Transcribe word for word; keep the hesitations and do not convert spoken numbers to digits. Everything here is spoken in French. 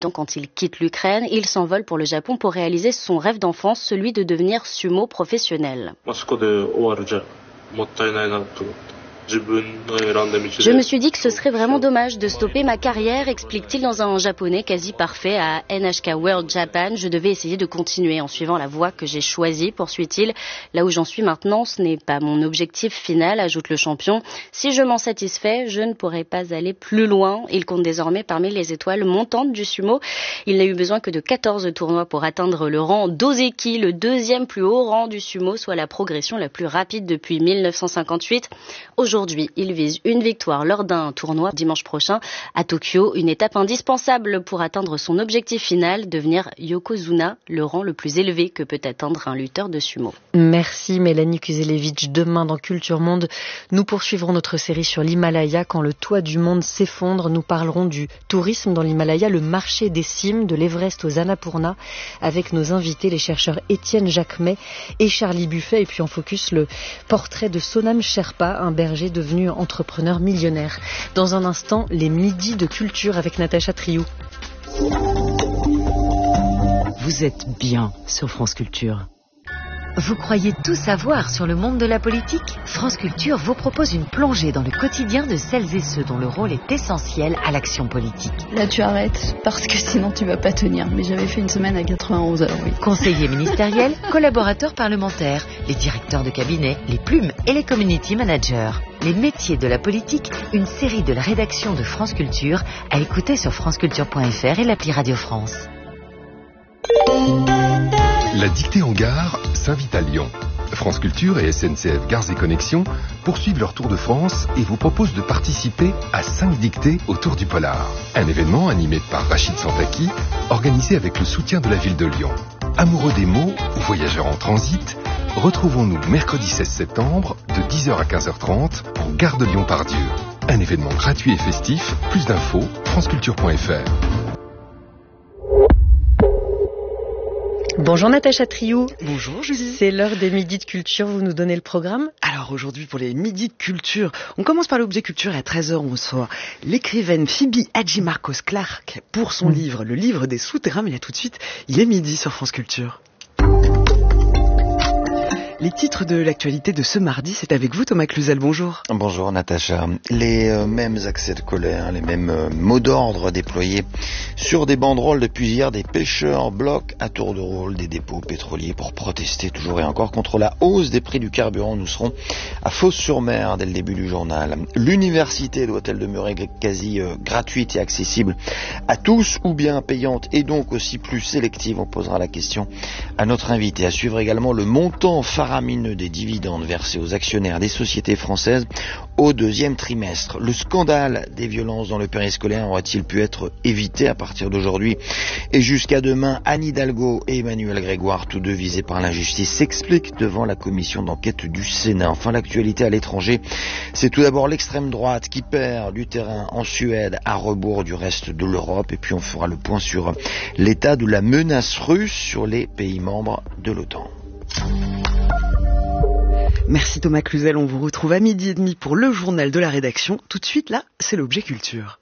Quand il quitte l'Ukraine, il s'envole pour le Japon pour réaliser son rêve d'enfance, celui de devenir sumo professionnel. Je me suis dit que ce serait vraiment dommage de stopper ma carrière, explique-t-il dans un japonais quasi parfait à N H K World Japan. Je devais essayer de continuer en suivant la voie que j'ai choisie, poursuit-il. Là où j'en suis maintenant, ce n'est pas mon objectif final, ajoute le champion. Si je m'en satisfais, je ne pourrais pas aller plus loin. Il compte désormais parmi les étoiles montantes du sumo. Il n'a eu besoin que de quatorze tournois pour atteindre le rang d'Ozeki, le deuxième plus haut rang du sumo, soit la progression la plus rapide depuis mille neuf cent cinquante-huit. Aujourd'hui, il vise une victoire lors d'un tournoi dimanche prochain à Tokyo, une étape indispensable pour atteindre son objectif final, devenir Yokozuna, le rang le plus élevé que peut atteindre un lutteur de sumo. Merci Mélanie Kuzelevich. Demain dans Culture Monde, nous poursuivrons notre série sur l'Himalaya. Quand le toit du monde s'effondre, nous parlerons du tourisme dans l'Himalaya, le marché des cimes de l'Everest aux Annapurna, avec nos invités, les chercheurs Étienne Jacquemet et Charlie Buffet. Et puis en focus, le portrait de Sonam Sherpa, un berger devenu entrepreneur millionnaire. Dans un instant, les midis de culture avec Natacha Triou. Vous êtes bien sur France Culture. Vous croyez tout savoir sur le monde de la politique ? France Culture vous propose une plongée dans le quotidien de celles et ceux dont le rôle est essentiel à l'action politique. Là tu arrêtes, parce que sinon tu vas pas tenir. Mais j'avais fait une semaine à quatre-vingt-onze heures, oui. Conseillers ministériels, collaborateurs parlementaires, les directeurs de cabinet, les plumes et les community managers. Les métiers de la politique, une série de la rédaction de France Culture, à écouter sur franceculture point f r et l'appli Radio France. La dictée en gare s'invite à Lyon. France Culture et S N C F Gares et Connexions poursuivent leur tour de France et vous proposent de participer à cinq dictées autour du polar. Un événement animé par Rachid Santaki, organisé avec le soutien de la ville de Lyon. Amoureux des mots ou voyageurs en transit, retrouvons-nous mercredi seize septembre de dix heures à quinze heures trente en gare de Lyon-Pardieu. Un événement gratuit et festif. Plus d'infos, franceculture point f r. Bonjour Natacha Triou. Bonjour Julie. C'est l'heure des midis de culture, vous nous donnez le programme ? Alors aujourd'hui pour les midis de culture, on commence par l'objet culture et à treize heures on reçoit l'écrivaine Phoebe Hadjimarkos-Clarke pour son mmh. livre, le livre des souterrains, mais là tout de suite, il est midi sur France Culture. Les titres de l'actualité de ce mardi, c'est avec vous Thomas Cluzel, bonjour. Bonjour Natacha. Les euh, mêmes accès de colère, les mêmes euh, mots d'ordre déployés sur des banderoles depuis hier. Des pêcheurs bloquent à tour de rôle des dépôts pétroliers pour protester toujours et encore contre la hausse des prix du carburant. Nous serons à Fos-sur-Mer dès le début du journal. L'université doit-elle demeurer quasi euh, gratuite et accessible à tous ou bien payante et donc aussi plus sélective? On posera la question à notre invité. À suivre également le montant faramineux des dividendes versés aux actionnaires des sociétés françaises au deuxième trimestre. Le scandale des violences dans le périscolaire aurait-il pu être évité? À partir d'aujourd'hui et jusqu'à demain, Anne Hidalgo et Emmanuel Grégoire, tous deux visés par l'injustice, s'expliquent devant la commission d'enquête du Sénat. Enfin, l'actualité à l'étranger, c'est tout d'abord l'extrême droite qui perd du terrain en Suède à rebours du reste de l'Europe. Et puis on fera le point sur l'état de la menace russe sur les pays membres de l'OTAN. Merci Thomas Cluzel, on vous retrouve à midi et demi pour le journal de la rédaction. Tout de suite là, c'est l'objet culture.